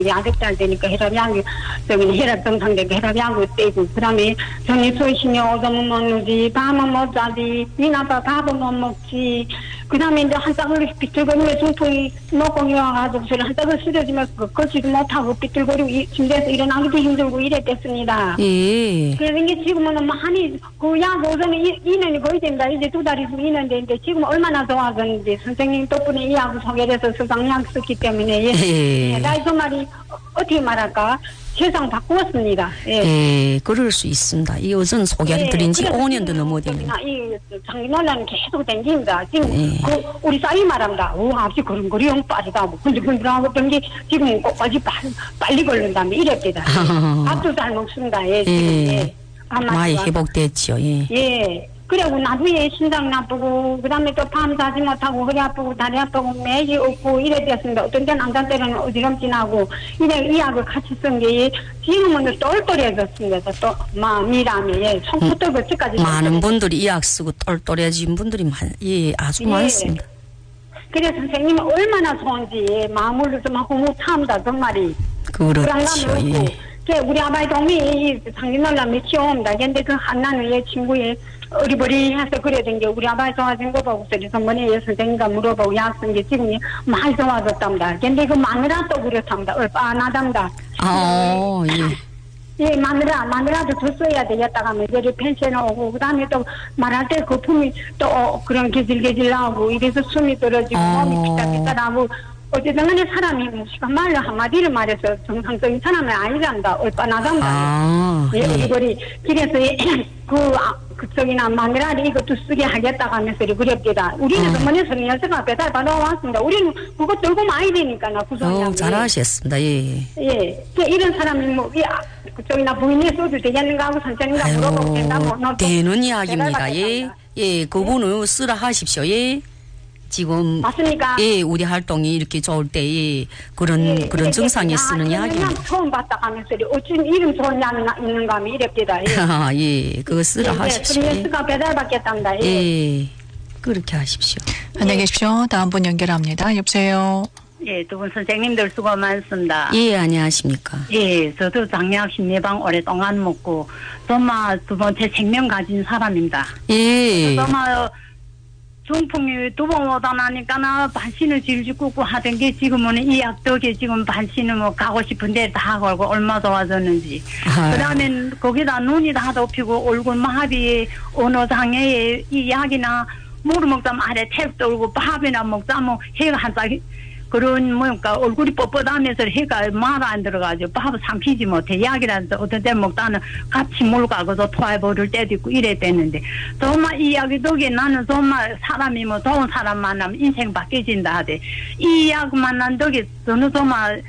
약액달 되니까 혈압약이 저기 혈압 정상되고 혈압약을 떼고 그다음에 전이 소신이 오줌은 먹는지 밤은 못 자지 니나빠 밥은 못 먹지 그다음에 이제 한 짝을 비틀거리며 중풍이 녹공이 와가지고 저를 한 짝을 쓰러지면서 걷지도 못하고 비틀거리고 침대에서 일어나기도 힘들고 이랬겠습니다. 예. 그래서 이게 지금은 많이 그 약 오줌은 2년이 거의 됩니다. 이제 2달이 2년 됐는데 지금 얼마나 좋아졌는지 선생님 덕분에 이 약을 소개를 해서 수상약 썼기 때문에 예. 나이 그 말이 어떻게 말할까 세상 바꾸었습니다. 예, 그럴 수 있습니다. 이 요즘 소개를 드린 지 5년도 넘어되는. 이 장기논란은 계속 댕깁니다. 지금 그 우리 딸이 말합니다. 오, 아버지 그런거리 영 빠르다. 뭐 근질근질하고 했던 게 지금 꼭까지 빨리 걸른다며 이랬대다. 밥도 잘 먹습니다. 예, 지금 예. 많이 회복됐죠. 예. 예. 그리고 나중에 심장 나쁘고 그다음에 또 밤 자지 못하고 허리 아프고 다리 아프고 맥이 없고 이래 됐습니다. 어떤 때는 안간 때는 어지럼지 나고 이래 이 약을 같이 쓴 게 지금은 똘똘해졌습니다. 또 미라며 예. 손부터 끝까지 많은 분들이 이 약 쓰고 똘똘해진 분들이 아주 많습니다. 그래서 선생님은 얼마나 좋은지 마음을 좀 하고 못합니다. 정말이. 그렇죠. 예. 우리 아바이 동이 장기놀란 며칠 옵니다. 근데 그 한나는 얘 친구의 어리버리해서 그래 된 게 우리 아바이 좋아진 거 보고 저번에 선생님과 물어보고 약 쓴 게 지금 많이 좋아졌답니다. 근데 그 마누라 또 그렇답니다. 얼빠나답니다. 예, 마누라도 줬어야 되겠다 하면 이제 펜션 오고 그다음에 또 말할 때 거품이 또 그런 개질개질 나오고 이래서 숨이 떨어지고 몸이 피딱피딱하고 어쨌든 간에 사람이 말로 한마디를 말해서 정상적인 사람이 아니란다. 얼빠나단다. 예, 우리 그래서 그쪽이나 마누라를 이것도 쓰게 하겠다고 하면서 그랬겠다. 우리는 어머니 36가 배달 받아왔습니다. 우리는 그거 들고 많이 되니까 나 구성이라고. 잘하셨습니다. 예. 예. 이런 사람이 그쪽이나 부인이 써도 되겠는가 하고 선생님과 물어보고 된다. 되는 이야기입니다. 예. 예, 그분은 쓰라 하십시오. 예. 지금 맞습니까? 예, 우리 활동이 이렇게 좋을 때 그런 증상이 쓰는 이야기입니다. 처음 봤다 하면서 어쩐 이름 좋은 약이 있는가 하면 이랬겠다. 예, 그거 쓰라 하십시오. 스가 배달받겠답니다. 예, 그렇게 하십시오. 안녕히 계십시오. 다음 분 연결합니다. 여보세요. 예, 두 분 선생님들 수고 많습니다. 예, 안녕하십니까. 예, 저도 장약 심리방 오랫동안 먹고 정말 두 번째 생명 가진 사람입니다. 예. 정말 중풍이 두 번 오다 나니까 반신을 질질 꾹꾹 하던 게 지금은 이 약 덕에 지금 반신을 가고 싶은데 다 걸고 얼마 좋아졌는지. 그 다음에 거기다 눈이 다 덮이고 얼굴 마비에 언어 장애에 이 약이나 물을 먹자면 아래 탭 떨고 밥이나 먹자면 해가 한짝 그런 얼굴이 뻣뻣하면서 해가 말 안 들어가지고 밥을 삼키지 못해. 약이라도 어떤 때 먹다는 같이 물가고서 토해버릴 때도 있고 이랬댔는데 정말 이 약이 덕에 나는 정말 사람이 좋은 사람 만나면 인생 바뀌어진다 하대. 이 약 만난 덕에 저는 정말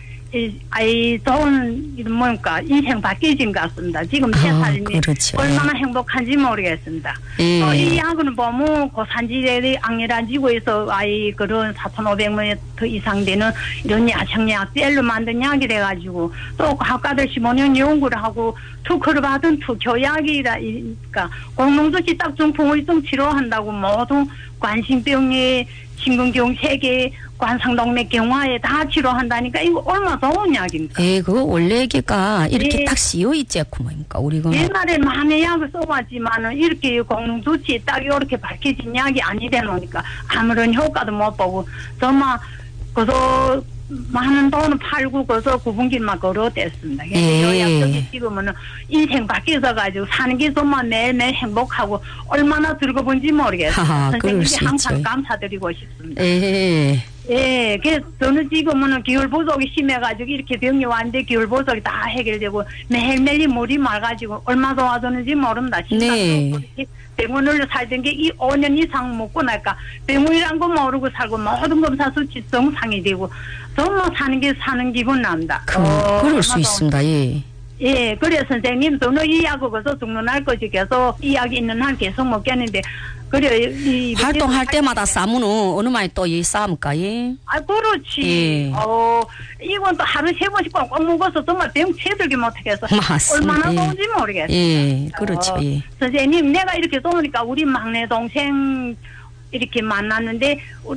좋은 인생 바뀌어진 것 같습니다. 지금 제 삶이 그렇죠. 얼마나 행복한지 모르겠습니다. 이 약은 보면 고산지대의 악랄한 지구에서 그런 4,500명 이상 되는 이런 야청약 셀로 만든 약이 돼가지고 또 학과들 15년 연구를 하고 특허를 받은 특효약이니까 공농도시 딱 중풍의성 치료한다고 모든 관심병에 심근경 세계 관상동맥 경화에 다 치료한다니까 이거 얼마나 좋은 약입니까? 예, 그거 원래가 이렇게 딱 씌어 있지 않고 뭡니까? 우리가 옛날에 많은 약을 써봤지만은 이렇게 공농도시에 딱 이렇게 밝혀진 약이 아니 되노니까 아무런 효과도 못 보고 정말 그래서 많은 돈을 팔고 그래서 구분길만 걸어댔습니다. 약속이 지금은 인생 바뀌어서 가지고 사는 게 정말 매일매일 행복하고 얼마나 즐거운지 모르겠어요. 선생님이 항상 감사드리고 싶습니다. 예, 그래서 저는 지금은 기울 부족이 심해가지고 이렇게 병이 왔는데 기울 부족이 다 해결되고 매일매일 물이 맑아지고 얼마 좋아졌는지 모릅니다. 병원을 살던 게 이 5년 이상 먹고 나니까 병원이란 거 모르고 살고 모든 검사 수치 정상이 되고 정말 사는 기분 납니다. 그럴 수 있습니다. 예. 예, 그래 선생님 저는 이 약을 거서 죽는 날까지 계속 이 약이 있는 한 계속 먹겠는데 그래 활동할 때마다 싸면 어느 말이 또 싸움까 예? 그렇지. 예. 이건 또 하루 3번씩 꼭 먹어서 정말 병 채들기 못하겠어. 맞습니다. 얼마나 좋은지 모르겠어. 예, 그렇죠. 예. 선생님 내가 이렇게 좋으니까 우리 막내 동생 이렇게 만났는데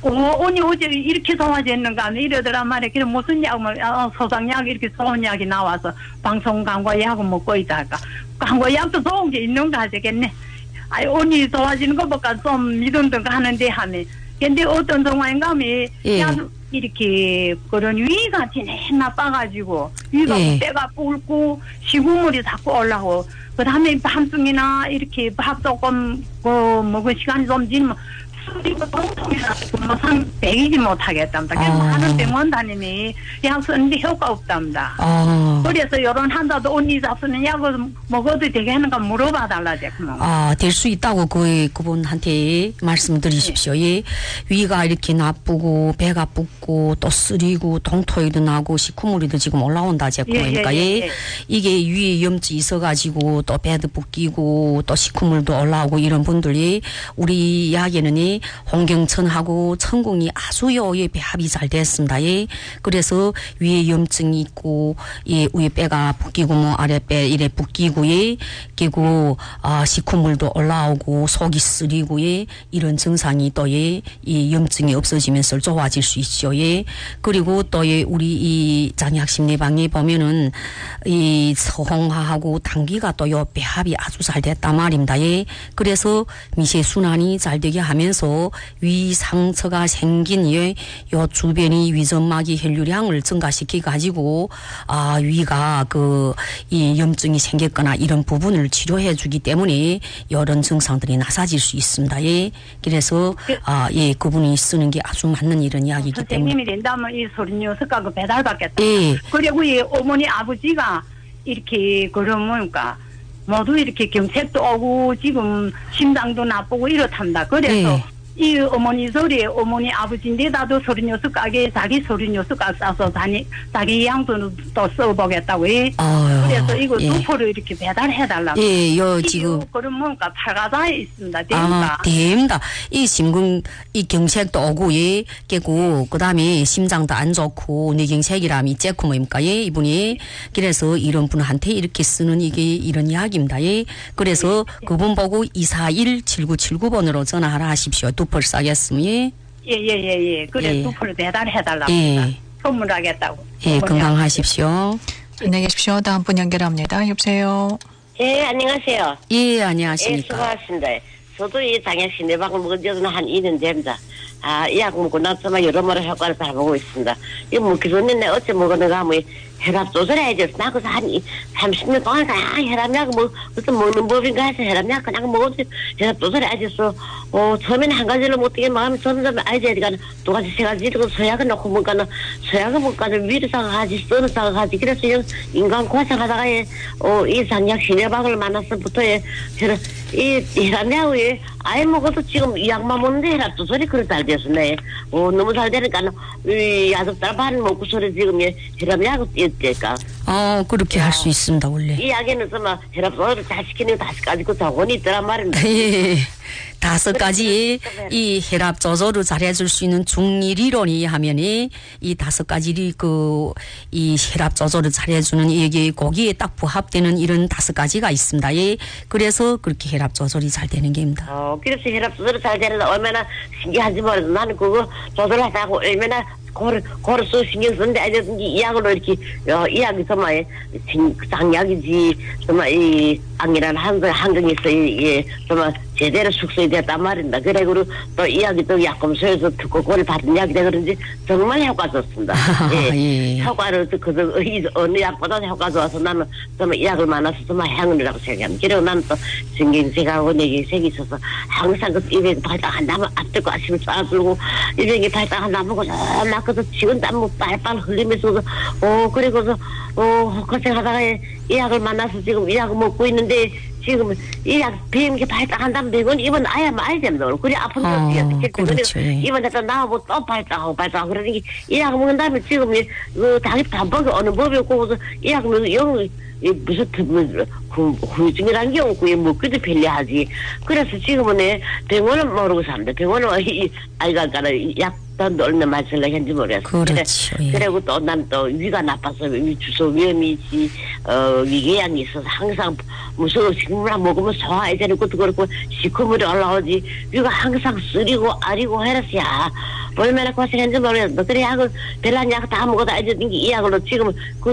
언니 어제 이렇게 좋아졌는가 하면 이러더란 말이야. 그래 무슨 약, 소장약 이렇게 좋은 약이 나와서 방송 광고 약을 먹고 있다가 광고 약도 좋은 게 있는가 하겠네. 아이 언니 좋아지는 것보다 좀 믿음든가 하는데 하면 근데 어떤 정황인가 하면 약 이렇게 그런 위가 진짜 나빠가지고 위가 배가 뿔고 시구물이 자꾸 올라오고 그 다음에 밤중이나 이렇게 밥 조금 먹은 시간이 좀 지나면 그리고 통통이나 상 배기지 못하겠답니다. 그래서 많은 병원 다니니 약 쓰는데 효과 없답니다. 그래서 이런 환자도 언니 잡수는 약을 먹어도 되겠는가 물어봐 달라지. 될 수 있다고 그분한테 말씀드리십시오. 예. 위가 이렇게 나쁘고 배가 붓고 또 쓰리고 동토에도 나고 식후물이도 지금 올라온다 그러니까 이게 위에 염증이 있어가지고 또 배도 붓기고 또 식후물도 올라오고 이런 분들이 우리 약에는 홍경천하고 천궁이 아주요 배합이 잘 됐습니다. 예. 그래서 위에 염증이 있고 위에 배가 붓기고 뭐 아랫배 이래 붓기고 그리고 식후물도 올라오고 속이 쓰리고 이런 증상이 또 이 염증이 없어지면서 좋아질 수 있죠. 그리고 또 우리 이 장약심리방에 보면은 이 서홍화하고 당귀가 또 요 배합이 아주 잘 됐단 말입니다. 그래서 미세순환이 잘 되게 하면서 위 상처가 생긴 요 주변이 위점막이 혈류량을 증가시켜 가지고 위가 이 염증이 생겼거나 이런 부분을 치료해 주기 때문에 이런 증상들이 나사질 수 있습니다. 그래서 그분이 쓰는 게 아주 맞는 이런 이야기이기 때문에 선생님이 된다면 이 소리뉴스가 배달받겠다. 그리고 이 어머니 아버지가 이렇게 그러니까 모두 이렇게 경색도 오고 지금 심장도 나쁘고 이렇답니다. 그래서 이 어머니 아버지인데다도 소리뉴스 가게 자기 소리뉴스 가 싸서 자기 양손으로 또 써보겠다고. 그래서 이거 두 포를 이렇게 배달해달라고. 지금. 그럼 뭔가 팔가다에 있습니다. 됩니다. 이 심근, 이 경색도 오고, 깨고, 그 다음에 심장도 안 좋고, 뇌경색이라면 이 째고 뭐입니까? 이분이. 그래서 이런 분한테 이렇게 쓰는 이런 이야기입니다. 그래서 그분 보고 241-7979번으로 전화하라 하십시오. 두포를 싸겠으면. 그래 두포를 배달해달라고. 선물하겠다고. 건강하십시오. 안녕히 계십시오. 다음 분 연결합니다. 여보세요. 안녕하세요. 안녕하십니까. 수고하셨습니다. 저도 이 장약심리방을 먹은 지는 한 2년 됩니다. 이 약 먹고 나서만 여러모로 효과를 다 보고 있습니다. 이거 먹기 전에 내가 어째 먹었는가 하면 혈압 조절해야지. 나 그래서 한 30년 동안 그냥 혈압약 무슨 먹는 법인가 해서 혈압약 그냥 먹어도 혈압 조절해야지. 처음에는 한 가지를 못 되게 마음이 점점 아이들이가 두 가지 세 가지 이러고 서약을 놓고 먹으니까 서약을 먹으니까 위로 사가하지 써는 사가하지. 그래서 인간 고생하다가 이 장약심리방을 만나서부터 저는 이 혈압약을 아예 먹어도 지금 이 약만 먹는데 혈압 조절이 그렇게 잘 됐었네. 너무 잘 되니까 이 야석달 반 먹고 소리 지금 혈압약을 띄었대니까. 그렇게 할 수 있습니다 원래. 이 약에는 정말 혈압 조절을 잘 시키는 5가지 그 자원이 있더란 말입니다. 5가지 이 혈압 조절을 잘해줄 수 있는 중리리론이 하면이 이 5가지 이 혈압 조절을 잘해주는 이게 거기에 딱 부합되는 이런 5가지가 있습니다. 그래서 그렇게 혈압 조절이 잘 되는 게입니다. 그래서 혈압 조절이 잘 되는데 얼마나 신기한지 모르겠어. 나는 그거 조절하다고 얼마나 고를 써 신경 쓰는데 아니든지 이 약으로 이렇게 이 약이 정말 장약이지 정말 이 악이라는 한정이 있어 이게 정말 제대로 숙성이 됐단 말입니다. 그래 그리고 또 이 약이 또 약검소에서 듣고 그걸 받은 약이 돼 그런지 정말 효과 좋습니다. 효과를 어느 약보다 효과 좋아서 나는 정말 이 약을 만나서 정말 행운이라고 생각합니다. 그리고 나는 또 신경색하고 뇌경색이 있어서 항상 그 입에 발당한다면 앞들고 아침을 쏴들고 입에 발당한다면 막 그래서 지금 땀 빨빨 흘리면서 그리고서 고생하다가 이 약을 만나서 지금 이 약을 먹고 있는데 지금 이 약 비행기 발당한다면 병원 입원 아야 마야 됩니다. 그래 아픈 거지. 그렇죠. 입원해서 나오고 또 발당하고 그러니 이 약 먹은 다음에 지금 그 당이 반복이 어느 법이 없고 이 약 먹으면 영 무슨 후유증이라는 게 없고 먹기도 편리하지. 그래서 지금은 병원을 모르고 삽니다. 병원은 아이가 약 돈도 얼마 맞을라 했는지 모르겠어요. 그렇죠. 그리고 또 난 또 위가 나빠서 주소 위험이지 위궤양이 있어서 항상 무슨 식물을 먹으면 소화해야 되는 것도 그렇고 시커물이 올라오지. 위가 항상 쓰리고 아리고 해라서야 얼마나 고생했는지 모르겠어. 그래 약을 별난 약 다 먹어도 아주 이 약으로 지금 그